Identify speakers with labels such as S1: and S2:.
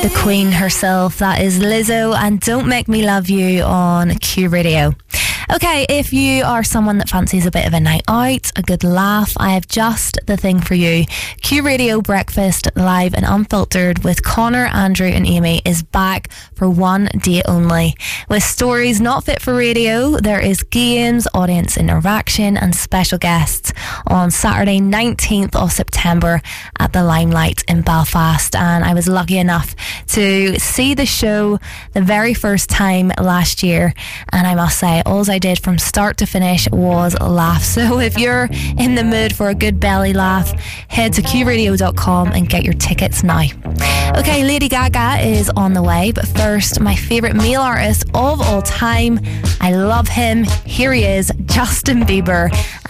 S1: The Queen herself, that is Lizzo, and Don't Make Me Love You on Q Radio. Okay, if you are someone that fancies a bit of a night out, a good laugh, I have just the thing for you. Q Radio Breakfast Live and Unfiltered with Connor, Andrew and Amy is back for one day only. With stories not fit for radio, there is games, audience interaction and special guests on Saturday 19th of September at the Limelight in Belfast. And I was lucky enough to see the show the very first time last year, and I must say all I did from start to finish was laugh. So if you're in the mood for a good belly laugh, head to qradio.com and get your tickets now. Okay, Lady Gaga is on the way, but first, my favourite male artist of all time. I love him. Here he is, Justin Bieber.